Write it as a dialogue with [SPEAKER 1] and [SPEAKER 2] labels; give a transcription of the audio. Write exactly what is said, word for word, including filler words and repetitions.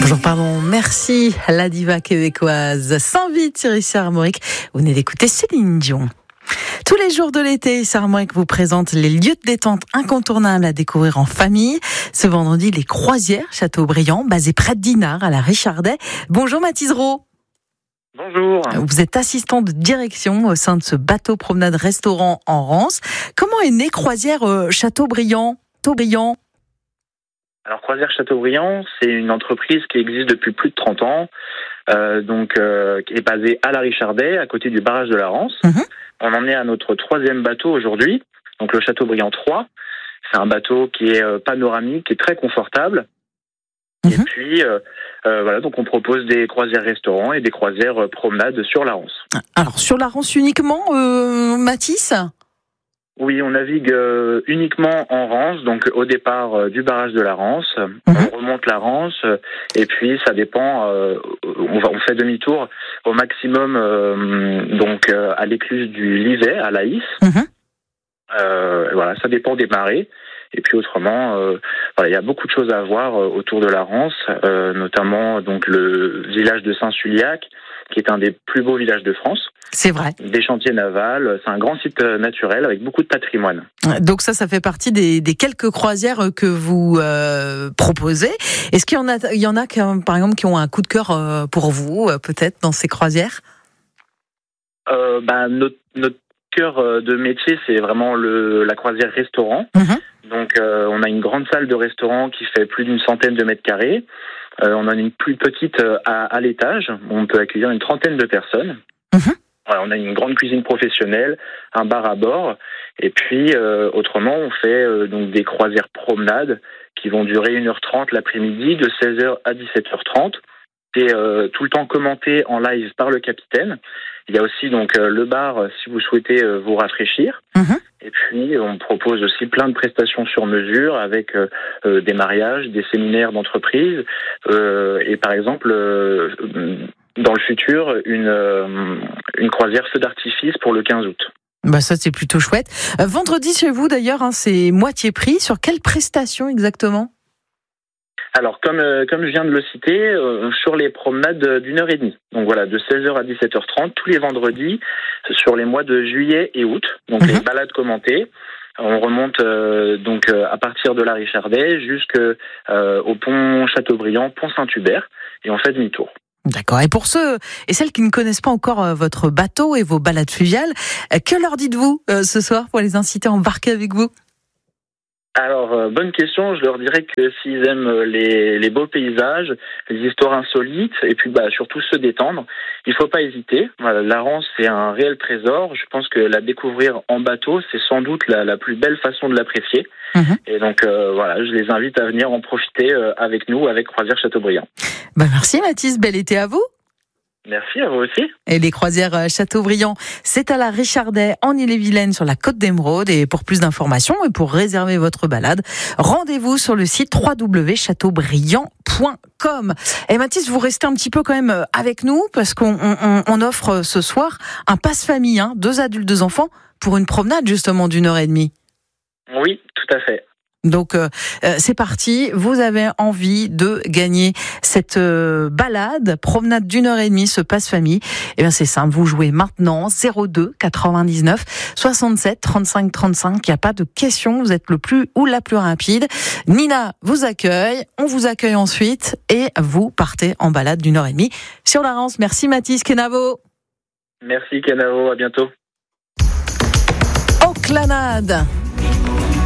[SPEAKER 1] Bonjour, pardon, merci. La diva québécoise s'invite sur Ici Armorique. Vous venez d'écouter Céline Dion. Tous les jours de l'été, Ici Armorique vous présente les lieux de détente incontournables à découvrir en famille. Ce vendredi, les croisières Châteaubriand, basées près de Dinard, à la Richardaie. Bonjour Mathis Rault.
[SPEAKER 2] Bonjour.
[SPEAKER 1] Vous êtes assistant de direction au sein de ce bateau promenade-restaurant en Rance. Comment est née Croisière Châteaubriand Châteaubriand
[SPEAKER 2] Alors Croisière Châteaubriand, c'est une entreprise qui existe depuis plus de trente ans, euh, donc euh, qui est basée à la Richardaie, à côté du barrage de la Rance. Mmh. On en est à notre troisième bateau aujourd'hui, donc le Châteaubriand trois. C'est un bateau qui est euh, panoramique, qui est très confortable. Mmh. Et puis euh, euh, voilà, donc on propose des croisières restaurants et des croisières euh, promenades sur la Rance.
[SPEAKER 1] Alors sur la Rance uniquement, euh, Mathis ?
[SPEAKER 2] Oui, on navigue euh, uniquement en Rance, donc au départ euh, du barrage de la Rance. Mmh. On remonte la Rance euh, et puis ça dépend. Euh, on va, on fait demi-tour au maximum, euh, donc euh, à l'écluse du Livet, à Laïs. Mmh. Euh, voilà, ça dépend des marées. Et puis autrement, euh, voilà, il y a beaucoup de choses à voir euh, autour de la Rance, euh, notamment donc le village de Saint-Suliac, qui est un des plus beaux villages de France.
[SPEAKER 1] C'est vrai.
[SPEAKER 2] Des chantiers navals, c'est un grand site naturel avec beaucoup de patrimoine.
[SPEAKER 1] Donc ça, ça fait partie des, des quelques croisières que vous euh, proposez. Est-ce qu'il y en a, il y en a qui, par exemple, qui ont un coup de cœur euh, pour vous, euh, peut-être, dans ces croisières ?
[SPEAKER 2] euh, bah, notre, notre cœur de métier, c'est vraiment le, la croisière restaurant. Mmh. Donc euh, on a une grande salle de restaurant qui fait plus d'une centaine de mètres carrés. Euh, on en a une plus petite à, à l'étage. On peut accueillir une trentaine de personnes. Mmh. Voilà, on a une grande cuisine professionnelle, un bar à bord, et puis euh, autrement on fait euh, donc des croisières promenades qui vont durer une heure trente l'après-midi, de seize heures à dix-sept heures trente. C'est euh, tout le temps commenté en live par le capitaine. Il y a aussi donc euh, le bar euh, si vous souhaitez euh, vous rafraîchir. Mmh. Et puis on propose aussi plein de prestations sur mesure avec euh, euh, des mariages, des séminaires d'entreprise euh, et par exemple euh, dans le futur une euh, une croisière feu d'artifice pour le quinze août.
[SPEAKER 1] Bah ça c'est plutôt chouette. Euh, vendredi chez vous d'ailleurs, hein, c'est moitié prix. Sur quelle prestation exactement ?
[SPEAKER 2] Alors, comme euh, comme je viens de le citer, euh, sur les promenades d'une heure et demie. Donc voilà, de seize heures à dix-sept heures trente, tous les vendredis, sur les mois de juillet et août. Donc mmh. les balades commentées. On remonte euh, donc euh, à partir de la Richardaie jusqu'au euh, pont Châteaubriand, pont Saint-Hubert, et on fait demi-tour.
[SPEAKER 1] D'accord. Et pour ceux et celles qui ne connaissent pas encore euh, votre bateau et vos balades fluviales, euh, que leur dites-vous euh, ce soir pour les inciter à embarquer avec vous ?
[SPEAKER 2] Alors, euh, bonne question. Je leur dirais que s'ils aiment les, les beaux paysages, les histoires insolites, et puis bah, surtout se détendre, il faut pas hésiter. Voilà, la Rance, c'est un réel trésor. Je pense que la découvrir en bateau, c'est sans doute la, la plus belle façon de l'apprécier. Mmh. Et donc, euh, voilà, je les invite à venir en profiter euh, avec nous, avec Croisière Châteaubriand.
[SPEAKER 1] Bah merci Mathis, bel été à vous.
[SPEAKER 2] Merci à vous aussi.
[SPEAKER 1] Et les croisières Châteaubriand, c'est à la Richardaie, en Ille-et-Vilaine, sur la côte d'Émeraude. Et pour plus d'informations et pour réserver votre balade, rendez-vous sur le site w w w point chateaubriand point com. Et Mathis, vous restez un petit peu quand même avec nous, parce qu'on on, on offre ce soir un passe-famille, hein, deux adultes, deux enfants, pour une promenade justement d'une heure et demie.
[SPEAKER 2] Oui, tout à fait.
[SPEAKER 1] Donc euh, c'est parti, vous avez envie de gagner cette euh, balade, promenade d'une heure et demie, ce passe-famille. Eh bien c'est simple, vous jouez maintenant zéro deux quatre-vingt-dix-neuf soixante-sept trente-cinq trente-cinq, il n'y a pas de question, vous êtes le plus ou la plus rapide. Nina vous accueille, on vous accueille ensuite et vous partez en balade d'une heure et demie sur la Rance. Merci Mathis Kenavo.
[SPEAKER 2] Merci Kenavo, à bientôt.
[SPEAKER 1] Aucklanade.